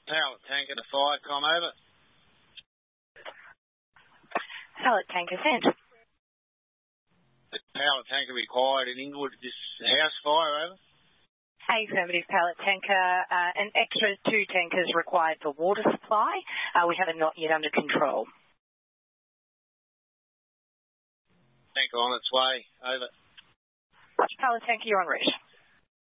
Pallet tanker to fire, over. Pallet tanker sent. The pallet tanker required in Inglewood, this house fire, over. Affirmative, pallet tanker. An extra 2 tankers required for water supply. We have it not yet under control. Tanker on its way, over. Pallet tanker, you're en route.